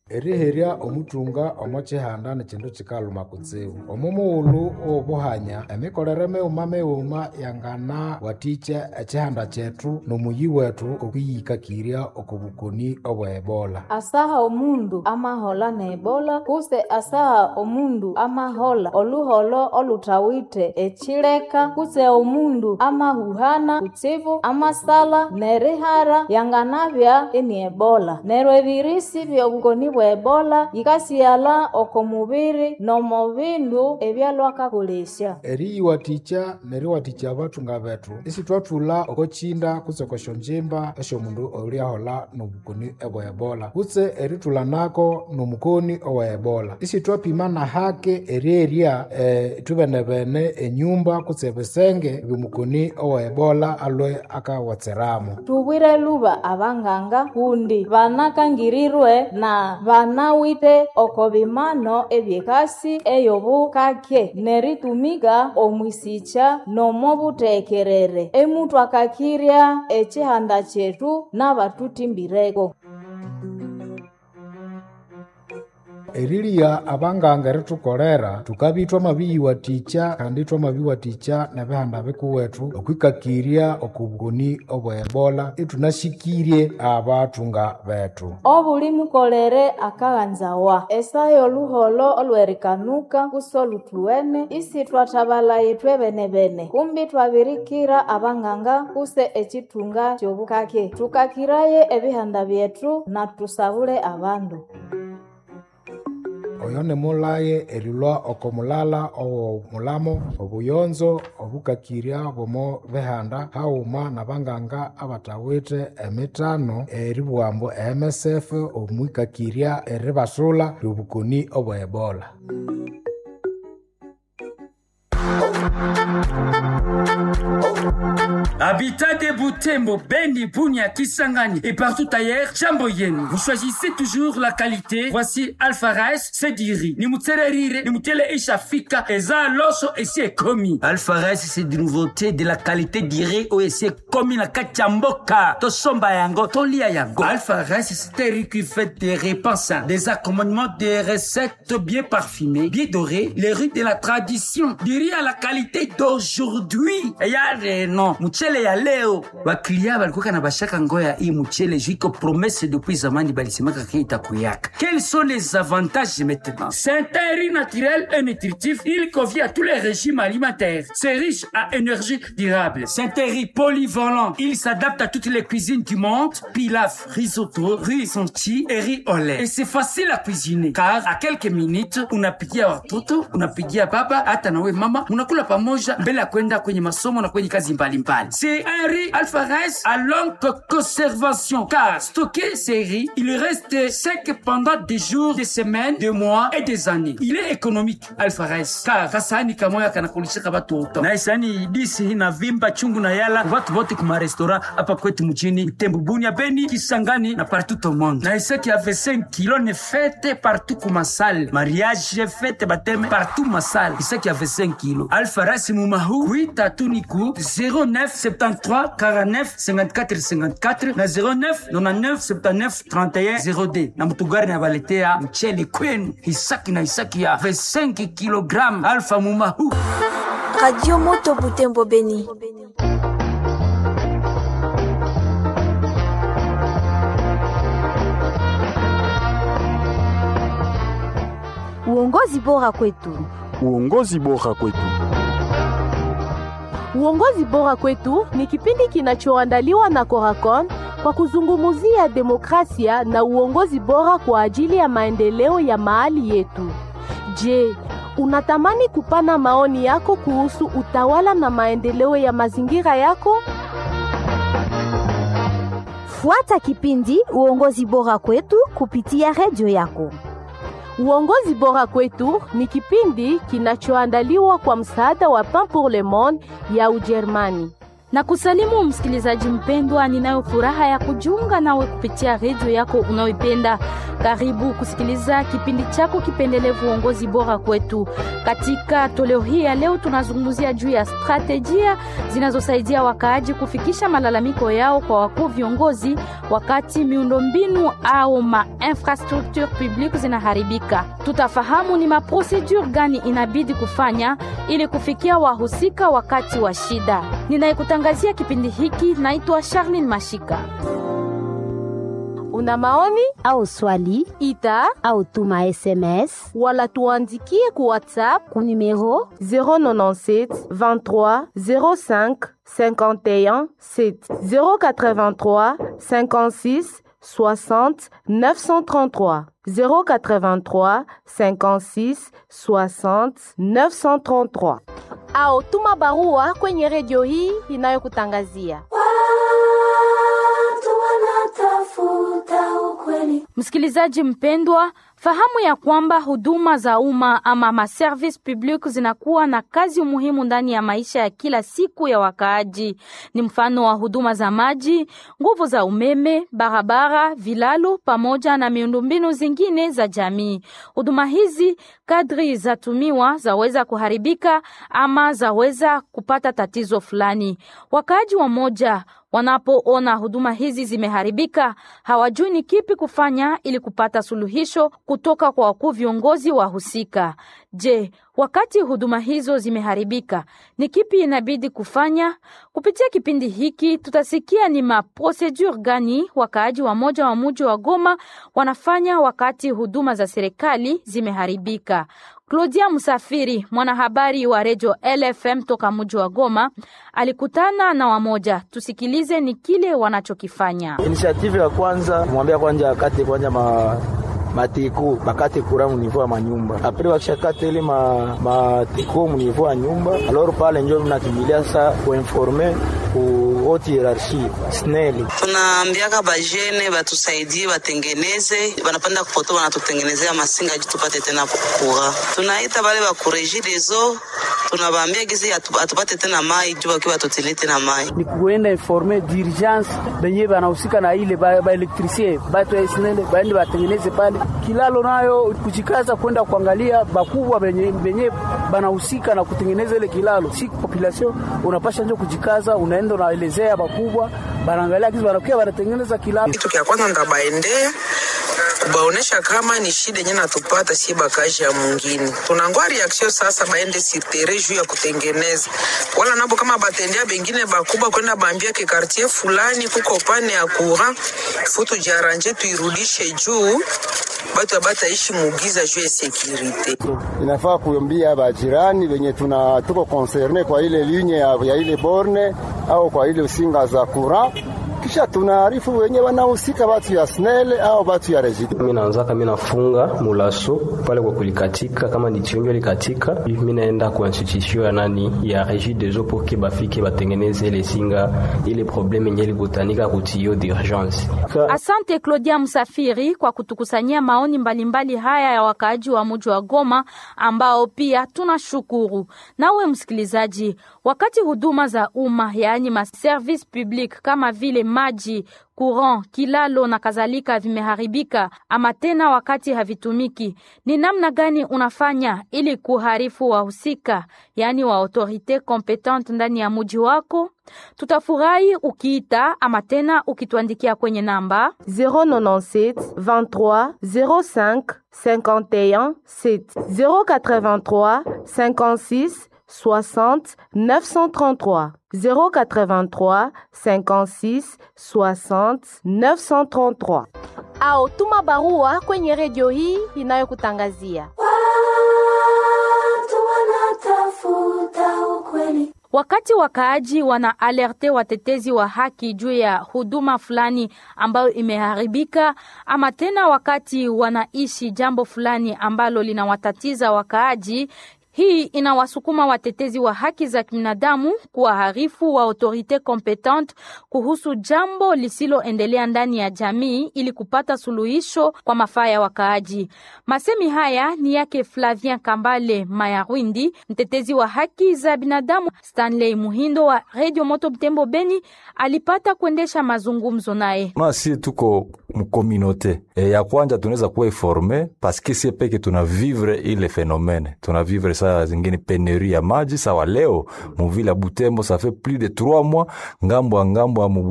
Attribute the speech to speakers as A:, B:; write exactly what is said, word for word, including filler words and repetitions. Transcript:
A: Eriheria omutunga omochihanda nechindu chikaluma kutsibu. Omumuulu obuhanya emikolere meuma meuma yangana watiche echihanda chetu nomuyi wetu okuyikakirya okubukoni obwa Ebola.
B: Asaha omundu amahola na Ebola kuse asaha omundu amahola oluholo olutawite echileka kuse omundu amahuhana kutsibu amasala nerihara yanganabya eni Ebola. Neryo ebirisi byobukoni bwa Ebola yikasiyala okomubiri nomubindu ebyalwakakolesya.
A: Eri waticha neri waticha abatunga betu isi twatula okochinda kutsekosho njimba esho mundu oliahola nobukoni ebwa Ebola kutse eri tulanako nomukoni owa Ebola isi twapima na hake eri eria e, tubenebene enyumba kutse besenge bimukoni owa Ebola alwe akawatseramo.
B: Tubwire luba abanganga kundi banakangirirwe na banawite okobimano ebyekasi eyobukake neritumiga omwisicha nomobutekerere emutu akakirya echihanda chetu nabatutimbireko.
A: Erilia abanganga eritukolera tukabitwa mabiyiwa ticha kandi twa mabiyiwa ticha nebihanda bikuwetu okwikakirya okubukoni obwa Ebola itunashikirye abatunga betu.
B: Obuli mukolere akaganzawa esayo oluholo olwerikanuka kusolutuwene isi twatabalaye twebenebene kumbi twabirikira abanganga kuse echitunga kyobukake tukakiraye ebihanda byetu na tusabule abandu.
A: Oyo nemulaye erilwa okomulala owo mulamo obuyonzo obukakirya bomo behanda hauma nabanganga abatawite emitano eribuambo M S F omwikakirya eribasula lubukoni obwa Ebola.
C: Habitat de Butembo, Beni, Bunia, Kisangani et partout ailleurs, Jamboyen. Vous choisissez toujours la qualité. Voici Alpha Rice, c'est diri. Ni mutsererire, ni mutele ishafika, eza loso et c'est commis.
D: Alpha Rice, c'est de nouveauté, de la qualité diri, ou c'est commis na kachamboka. To somba yango, to lia yango.
C: Alpha Rice, c'est un riz qui fait des repas sains, des accommodements, des recettes bien parfumées, bien dorées, les riz de la tradition. Diri à la qualité d'aujourd'hui. Et y'a des noms. Mchele ya leo waklia balikuwa na bashaka ngoya hii mchele jiko promesse depuis zamani balisemaka kita kuyaka. Quels sont les avantages maintenant? C'est un riz naturel et nutritif, il convient à tous les régimes alimentaires. C'est riche à énergie durable. C'est un riz polyvalent, il s'adapte à toutes les cuisines du monde. Pilaf, risotto, riz sonti et riz au lait. Et c'est facile à cuisiner car à quelques minutes unapikia watoto, unapikia baba, hata nawe mama, unakula pamoja mbele ya kwenda kwenye masomo na kwenye kazi mbalimbali. C'est un riz Alpha Rice à longue conservation car stocké ces riz, il reste sec pendant des jours, des semaines, des mois et des années. Il est économique Alpha Rice car kasani kamoya kanakulishika batoto.
D: Na isani disi na vimba chungu na yala watu wote kuma restaurant hapa kwetu mjini Butembo, Bunia, Beni, Kisangani na partout au monde.
C: Na isa qui avait cinq kilos ne fête partout kuma salle.
D: Mariage fête baptême partout ma salle. Isa qui avait cinq kilos.
C: Alpha Rice mumahu huit tuniku zéro neuf soixante-treize quarante-neuf cinquante-quatre cinquante-quatre na zéro neuf quatre-vingt-dix-neuf soixante-neuf trente et un zéro deux.
D: Na mtugari na baletea mchele kwenu Isaki na Isaki ya
C: cinq kilogrammes Alpha mumahu.
E: Radio Moto Butembo Beni. Uongozi bora kwetu.
F: Uongozi bora kwetu.
G: Uongozi bora kwetu ni kipindi kinachoandaliwa na Coracon kwa kuzungumzia demokrasia na uongozi bora kwa ajili ya maendeleo ya mahali yetu. Je, unatamani kupana maoni yako kuhusu utawala na maendeleo ya mazingira yako?
E: Fuata kipindi Uongozi bora kwetu kupitia redio yako.
G: Uongozi bora kwetu ni kipindi kinachoandaliwa kwa msaada wa Pain pour le Monde ya Ujerumani.
H: Na kusalimu msikilizaji mpendwa, ninayo furaha ya kujiunga nawe kupitia redio yako unayoipenda. Karibu kusikiliza kipindi chako kipendelevu uongozi bora kwetu. Katika toleo hii ya leo tunazungumzia juu ya strategia zinazosaidia wakaaji kufikisha malalamiko yao kwa wakuu viongozi wakati miundombinu au ma infrastructure publique zinaharibika. Tutafahamu ni maprocedure gani inabidi kufanya ili kufikia wahusika wakati wa shida. Ninayekutangazia kipindi hiki naitwa Charlene Mashika.
G: Una maoni
E: au swali,
G: ita
E: au tuma S M S
G: wala tuandikie ku WhatsApp
E: ku numero
G: zéro neuf sept vingt-trois zéro cinq cinquante et un sept zéro quatre-vingt-trois cinquante-six soixante neuf cent trente-trois zéro quatre-vingt-trois cinquante-six soixante neuf cent trente-trois au tuma barua kwenye redio hii inayokutangazia.
H: Msikilizaji mpendwa, fahamu ya kwamba huduma za umma ama ma service public zinakuwa na kazi muhimu ndani ya maisha ya kila siku ya wakaaji. Ni mfano wa huduma za maji, nguvu za umeme, barabara, vilalo pamoja na miundombinu zingine za jamii. Huduma hizi kadri zatumiwa zaweza kuharibika ama zaweza kupata tatizo fulani. Wakaaji wa moja wanapoona huduma hizi zimeharibika, hawajui ni kipi kufanya ili kupata suluhisho kutoka kwa wakuu viongozi wahusika. Je, wakati huduma hizo zimeharibika, ni kipi inabidi kufanya? Kupitia kipindi hiki tutasikia ni maprocedure gani wakaaji wa moja wa mji wa Goma wanafanya wakati huduma za serikali zimeharibika. Claudia Musafiri, mwanahabari wa Radio L F M toka mji wa Goma, alikutana na wamoja. Tusikilize ni kile wanachokifanya.
I: Initiative ya kwanza, mwambia kwanza kati kwanza ma matiko bakate kura mu niveau ya manyumba. Après wakishakate ile ma matiko mu niveau ya nyumba, alors pale ndio mnakimbilia sa kuinformer ku haute hiérarchie sneli.
J: Tunaambiaka bajene batusaidie batengeneze, banapanda kupoto wanatutengenezea masinga ili tupate tena kura. Tunaita bale ba kureji dezo, tunabaambia gizi atupate tena mai juu wakiwa tutilete na mai.
D: Ni kuenda informer d'urgence benye banahusika na ile ba, ba electricien, batu sneli baende batengeneze pale. Kilalo nayo kujikaza kwenda kuangalia bakubwa benye benye banahusika na kutengeneza ile kilalo. Si population unapasha nje kujikaza, unaenda unaelezea bakubwa, banaangalia kizi banakuwa banatengeneza kilalo.
J: Kitu kia kwanza ndabaendea kubaonesha kama ni shida yenye natupata si bakaji ya mwingine. Tunangoa reaction sasa baende sitere juu ya kutengeneza. Wala nabo kama batendea bengine bakubwa kwenda baambia ke quartier fulani kuko pane ya courant, futu jaranje tuirudishe juu batu abata ishi mugiza juu ya security.
I: Inafaa kuyombia bajirani wenye tuna tuko concerne kwa ile ligne ya, ya ile borne au kwa ile usinga za courant. Kisha tunaarifu wenye wanahusika watu ya snele au watu ya rejidi.
K: Mimi naanza kama nafunga mulaso pale kwa kulikatika, kama ni chionjo likatika, mimi naenda kwa institution ya nani ya régie des eaux pour que bafike batengeneze ile singa ile problème nyeli botanika kutio d'urgence.
H: Asante Claudia Musafiri kwa kutukusanyia maoni mbalimbali haya ya wakaaji wa mji wa Goma ambao pia tunashukuru. Nawe msikilizaji, wakati huduma za umma yaani ma service public kama vile maji, courant, kilalo na kadhalika vimeharibika ama tena wakati havitumiki, ni namna gani unafanya ili kuharifu wahusika yani wa autorite competente ndani ya mji wako? Tutafurahi ukiita ama tena ukituandikia kwenye namba
G: zéro neuf sept vingt-trois zéro cinq cinquante et un sept zéro quatre-vingt-trois cinquante-six soixante neuf cent trente-trois zéro quatre-vingt-trois cinquante-six soixante neuf cent trente-trois. Au tuma barua kwenye redio hii inayokutangazia.
L: Watu wanatafuta ukweli.
H: Wakati wakaaji wana alerte watetezi wa haki juu ya huduma fulani ambayo imeharibika ama tena wakati wanaishi jambo fulani ambalo linawatatiza wakaaji, Hii inawasukuma watetezi wa haki za binadamu kuwaharifu wa autorite competente kuhusu jambo lisiloendelea ndani ya jamii ili kupata suluhisho kwa mafaa ya wakaaji. Masemi haya ni yake Flavien Kambale Mayarwindi, mtetezi wa haki za binadamu. Stanley Muhindo wa Radio Moto Butembo Beni alipata kuendesha mazungumzo naye.
M: Nasi tuko mkominote e, ya kwanja tunaweza kuwa informe paske si peke tunavivre ile fenomene. Tunavivre saa zingine penurie ya maji. Sawa leo muvila Butembo ça fait plus de trois mois ngambo ngambo